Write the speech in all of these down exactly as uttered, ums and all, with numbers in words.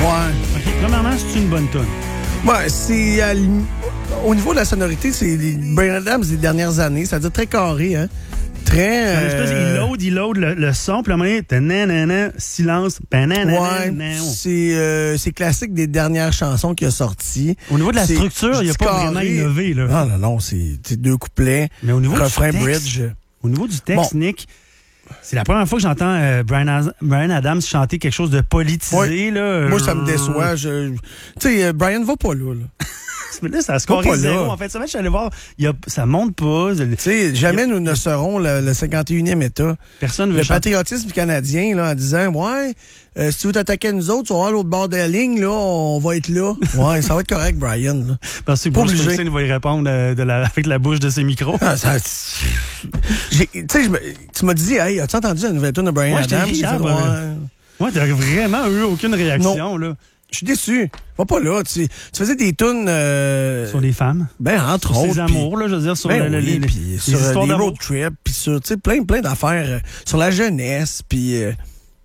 Ouais. OK, premièrement, c'est une bonne tune. Ouais, c'est... à l'im- au niveau de la sonorité, c'est les Bryan Adams des dernières années. Ça veut dire très carré, hein? Très... Euh... Espèce, il load, il load le, le son, puis à un moment donné, nanana, silence, banana, Ouais, c'est, euh, c'est classique des dernières chansons qu'il a sorties. Au niveau de la C'est structure, il n'a pas carré. vraiment innové. Là. Non, non, non, c'est, c'est deux couplets, Mais au niveau refrain du texte, bridge. Au niveau du texte, Bon. Nick, c'est la première fois que j'entends euh, Bryan, Az- Bryan Adams chanter quelque chose de politisé. Ouais. Là. Moi, ça me déçoit. Je... Tu sais, euh, Brian va pas là. là. Mais là, ça a Va scoré pas zéro. là. En fait, ça, je suis allé voir, il y a, ça monte pas. Tu sais, jamais nous ne serons le, le cinquante et unième État. Personne ne veut Le chanter. patriotisme canadien, là, en disant, ouais, euh, si tu veux t'attaquer à nous autres, tu vas voir l'autre bord de la ligne, là, on va être là. Ouais, ça va être correct, Brian. Là. Parce que Pas Bruce obligé. Springsteen va y répondre euh, de la, avec la bouche de ses micros. Ah, ça, j'ai- tu sais, je me- tu m'as dit, hey, as-tu entendu la nouvelle tune de Brian Ouais, je t'ai Adams? dit J'ai hier, fait, ouais. ouais. Ouais, t'as vraiment eu aucune réaction, là. Je suis déçu. Va pas là. Tu, tu faisais des tunes. Euh, Sur les femmes. ben, entre Sur autres. ses puis- amours, là, je veux dire, sur ben le, le- oui, les, puis les sur euh, histoires les d'amour. road trips, puis sur, tu sais, plein, plein d'affaires. euh, sur la jeunesse, puis. Euh,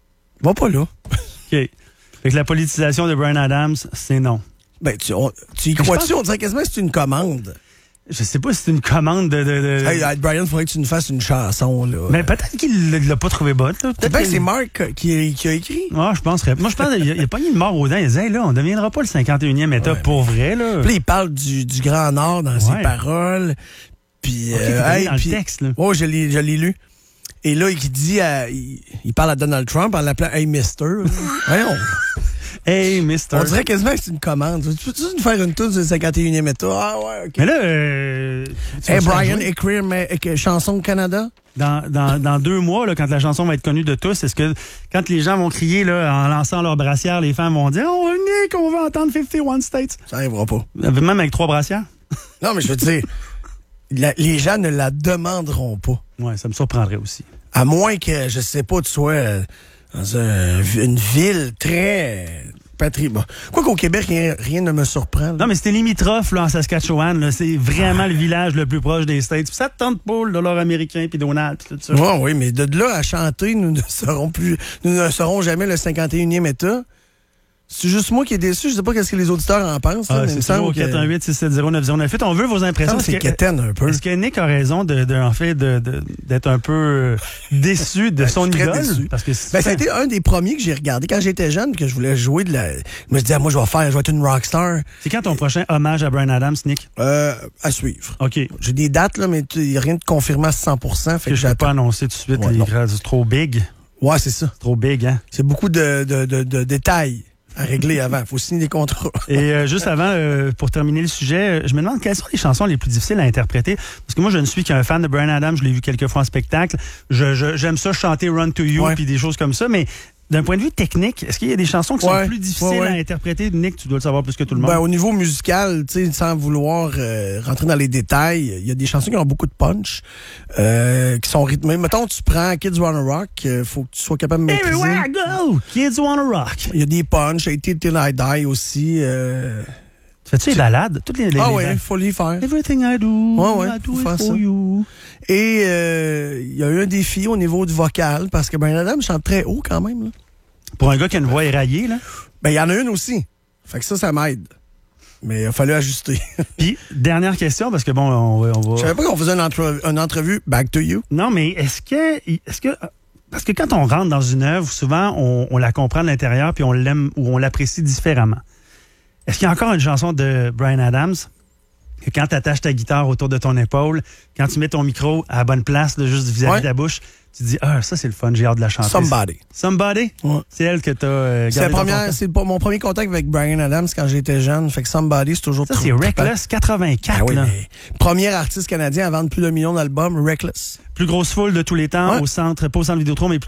va pas là. OK. Fait que la politisation de Bryan Adams, c'est non. Ben, tu, on- tu y je crois-tu? pense- On dirait quasiment que c'est une commande. Je sais pas si c'est une commande de... de, de... Hey, hey, Brian, il faudrait que tu nous fasses une chanson, là. Mais peut-être qu'il l'a pas trouvé bonne, là. Peut-être que qu'il- c'est Marc qui, qui a écrit. Ah, je penserais. Moi, je pense qu'il a, a pas mis le mort aux dents. Il disait, hey, là, on deviendra pas le cinquante et unième État Ouais, pour vrai, là. Puis là, il parle du, du Grand Nord dans Ouais. ses paroles. Puis, Ok, euh, t'es allé hey, dans le puis- texte, là. Oh, je l'ai, je l'ai lu. Et là, il dit, à- il, il parle à Donald Trump en l'appelant Hey Mister. Voyons. Hey, mister. On dirait quasiment que c'est une commande. Tu peux-tu nous faire une tune sur le cinquante et unième État? Ah ouais, OK. Mais là, euh, tu Hey vas se faire Brian, jouer. écrire mais, éc- chanson au Canada? Dans, dans, dans deux mois, là, quand la chanson va être connue de tous, est-ce que quand les gens vont crier là, en lançant leur brassière, les femmes vont dire « Oh, Nick, on va entendre cinquante et un States Ça arrivera pas. ». Même avec trois brassières? Non, mais je veux dire, la- les gens ne la demanderont pas. Ouais, ça me surprendrait aussi. À moins que, je sais pas, tu sois euh, dans un- une ville très patrie. Bon. Quoi qu'au Québec, rien, rien ne me surprend. là. Non, mais c'était limitrophe là, en Saskatchewan. Là, c'est vraiment le village le plus proche des States. Puis ça te tente pas, le dollar américain, puis Donald, puis tout ça. Ouais, oui, mais de là à chanter, nous ne serons plus, nous ne serons jamais le cinquante et unième État. C'est juste moi qui est déçu. Je sais pas qu'est-ce que les auditeurs en pensent. là, Ah, mais il me c'est toujours semble au que- quatre un huit six sept zéro neuf zéro neuf huit. On veut vos impressions. Ça, c'est Est-ce que- quétaine un peu. Est-ce que Nick a raison de, de en fait, de, de- d'être un peu euh, déçu de Ben, son je suis très idole? déçu. Parce que Ben, ça a été un des premiers que j'ai regardé quand j'étais jeune, que je voulais jouer de la. Je me disais, ah, moi, je vais faire, je vais être une rockstar. c'est quand ton prochain hommage à Bryan Adams, Nick? Euh, à suivre. OK. J'ai des dates, là, mais il n'y a rien de confirmé à cent pour cent. Fait Que que je ne peux pas j'attends. annoncer tout de suite. Ouais, les non. gras- c'est trop big. Ouais, c'est ça. C'est trop big, hein? C'est beaucoup de, de, de, de détails à régler avant. Faut signer des contrats. Et euh, juste avant, euh, pour terminer le sujet, euh, je me demande quelles sont les chansons les plus difficiles à interpréter. Parce que moi, je ne suis qu'un fan de Bryan Adams. Je l'ai vu quelques fois en spectacle. Je, je- j'aime ça chanter Run to You Ouais. puis des choses comme ça. Mais d'un point de vue technique, est-ce qu'il y a des chansons qui Ouais. sont plus difficiles Ouais, ouais. à interpréter? Nick, tu dois le savoir plus que tout le monde. Ben, au niveau musical, tu sais, sans vouloir euh, rentrer dans les détails, il y a des chansons qui ont beaucoup de punch, euh, qui sont rythmées. Mettons, tu prends Kids Wanna Rock, euh, faut que tu sois capable de maîtriser. Everywhere I go, kids wanna rock. Il y a des punch, eighty Till I Die aussi. Euh... Fais-tu les balades? Toutes les, les, Ah les ouais, balades. faut les faire. Everything I do, Ouais, ouais, I do faut it faire for ça. you. Et euh, il y a eu un défi au niveau du vocal, parce que Bryan Adams chante très haut quand même. Là. Pour un gars qui a une voix éraillée, là. Ben, il y en a une aussi. Fait que ça, ça m'aide. Mais il a fallu ajuster. Puis, dernière question, parce que bon, on va... On va... Je savais pas qu'on faisait une, entre- une entrevue Back to You. Non, mais est-ce que... Est-ce que... Parce que quand on rentre dans une œuvre, souvent, on, on la comprend de l'intérieur, puis on l'aime ou on l'apprécie différemment. Est-ce qu'il y a encore une chanson de Bryan Adams que quand tu attaches ta guitare autour de ton épaule, quand tu mets ton micro à la bonne place, là, juste vis-à-vis Ouais. de ta bouche, tu te dis, ah, ça, c'est le fun, j'ai hâte de la chanter. Somebody. Somebody? Ouais. C'est elle que tu as euh, C'est la gardée dans ton première, cœur. c'est pas mon premier contact avec Bryan Adams quand j'étais jeune. Fait que Somebody, c'est toujours Ça, trop- c'est Reckless quatre-vingt-quatre, Ah oui, là. mais premier artiste canadien à vendre plus d'un million d'albums, Reckless. Plus grosse foule de tous les temps Ouais. au centre, pas au centre Vidéotron, mais